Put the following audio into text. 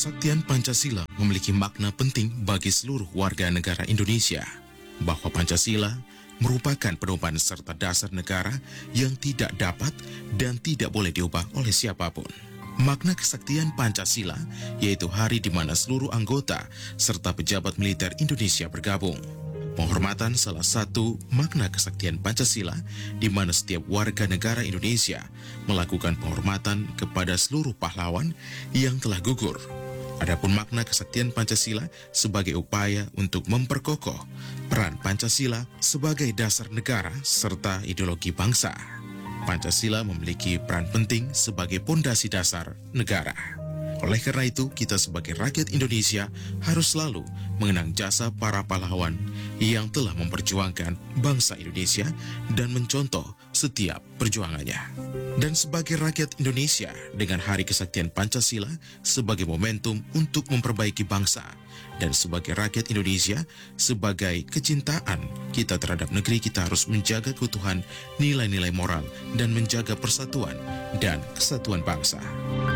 Kesaktian Pancasila memiliki makna penting bagi seluruh warga negara Indonesia, bahwa Pancasila merupakan pedoman serta dasar negara yang tidak dapat dan tidak boleh diubah oleh siapapun. Makna kesaktian Pancasila yaitu hari di mana seluruh anggota serta pejabat militer Indonesia bergabung. Penghormatan salah satu makna kesaktian Pancasila di mana setiap warga negara Indonesia melakukan penghormatan kepada seluruh pahlawan yang telah gugur. Adapun makna kesaktian Pancasila sebagai upaya untuk memperkokoh peran Pancasila sebagai dasar negara serta ideologi bangsa. Pancasila memiliki peran penting sebagai pondasi dasar negara. Oleh karena itu, kita sebagai rakyat Indonesia harus selalu mengenang jasa para pahlawan yang telah memperjuangkan bangsa Indonesia dan mencontoh setiap perjuangannya. Dan sebagai rakyat Indonesia, dengan Hari Kesaktian Pancasila sebagai momentum untuk memperbaiki bangsa, dan sebagai rakyat Indonesia, sebagai kecintaan kita terhadap negeri, kita harus menjaga keutuhan nilai-nilai moral dan menjaga persatuan dan kesatuan bangsa.